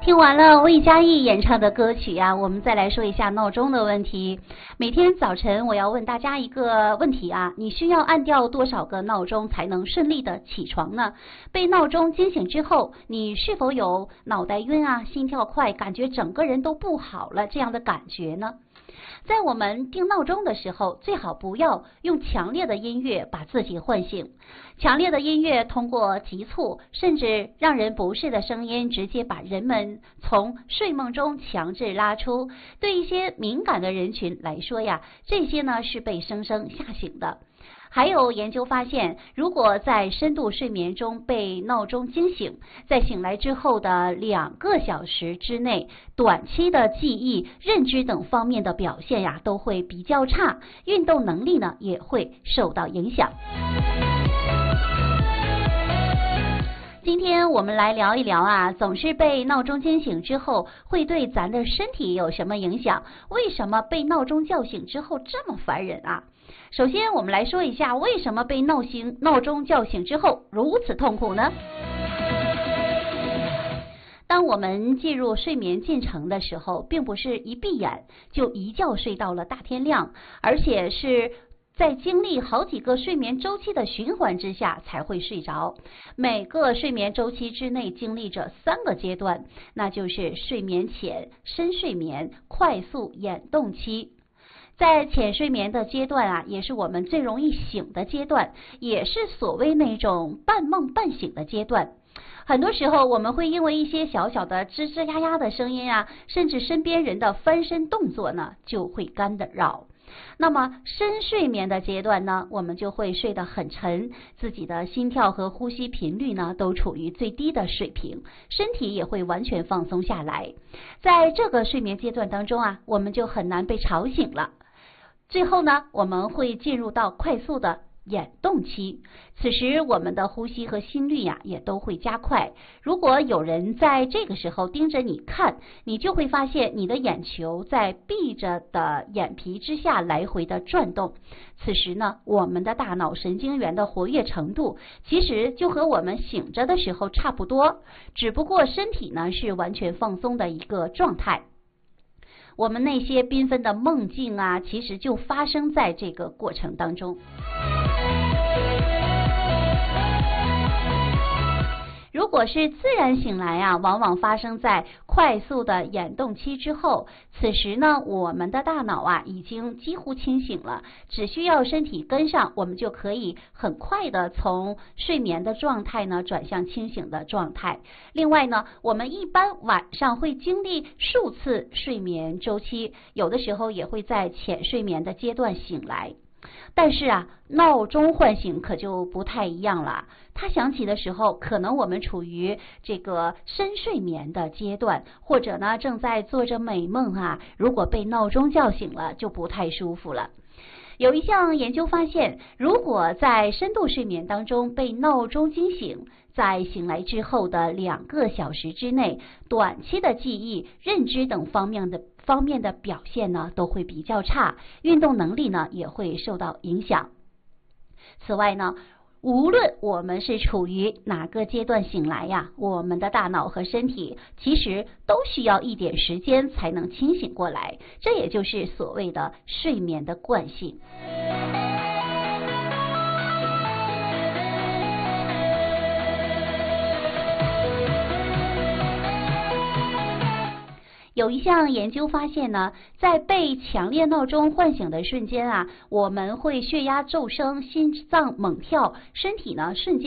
听完了魏佳艺演唱的歌曲啊，我们再来说一下闹钟的问题。每天早晨我要问大家一个问题啊，你需要按掉多少个闹钟才能顺利的起床呢？被闹钟惊醒之后，你是否有脑袋晕啊、心跳快，感觉整个人都不好了这样的感觉呢？在我们定闹钟的时候，最好不要用强烈的音乐把自己唤醒。强烈的音乐通过急促甚至让人不适的声音，直接把人们从睡梦中强制拉出。对一些敏感的人群来说呀，这些呢是被生生吓醒的。还有研究发现，如果在深度睡眠中被闹钟惊醒，在醒来之后的2个小时之内，短期的记忆、认知等方面的表现呀都会比较差，运动能力呢也会受到影响。今天我们来聊一聊啊，总是被闹钟惊醒之后会对咱的身体有什么影响？为什么被闹钟叫醒之后这么烦人啊？首先我们来说一下，为什么被闹钟叫醒之后如此痛苦呢？当我们进入睡眠进程的时候，并不是一闭眼就一觉睡到了大天亮，而且是在经历好几个睡眠周期的循环之下才会睡着。每个睡眠周期之内经历着3个阶段，那就是睡眠浅、深睡眠、快速眼动期。在浅睡眠的阶段啊，也是我们最容易醒的阶段，也是所谓那种半梦半醒的阶段。很多时候我们会因为一些小小的吱吱呀呀的声音啊，甚至身边人的翻身动作呢，就会干扰。那么深睡眠的阶段呢，我们就会睡得很沉，自己的心跳和呼吸频率呢都处于最低的水平，身体也会完全放松下来。在这个睡眠阶段当中啊，我们就很难被吵醒了。最后呢，我们会进入到快速的眼动期，此时我们的呼吸和心率呀也都会加快。如果有人在这个时候盯着你看，你就会发现你的眼球在闭着的眼皮之下来回的转动。此时呢，我们的大脑神经元的活跃程度其实就和我们醒着的时候差不多，只不过身体呢是完全放松的一个状态。我们那些缤纷的梦境啊，其实就发生在这个过程当中。如果是自然醒来啊，往往发生在快速的眼动期之后。此时呢，我们的大脑啊已经几乎清醒了，只需要身体跟上，我们就可以很快的从睡眠的状态呢转向清醒的状态。另外呢，我们一般晚上会经历数次睡眠周期，有的时候也会在浅睡眠的阶段醒来。但是啊，闹钟唤醒可就不太一样了。它响起的时候，可能我们处于这个深睡眠的阶段，或者呢正在做着美梦啊。如果被闹钟叫醒了，就不太舒服了。有一项研究发现，如果在深度睡眠当中被闹钟惊醒，在醒来之后的2个小时之内，短期的记忆、认知等方面的表现呢都会比较差，运动能力呢也会受到影响。此外呢，无论我们是处于哪个阶段醒来呀，我们的大脑和身体其实都需要一点时间才能清醒过来，这也就是所谓的睡眠的惯性。有一项研究发现呢，在被强烈闹钟唤醒的瞬间啊，我们会血压骤升、心脏猛跳，身体呢瞬间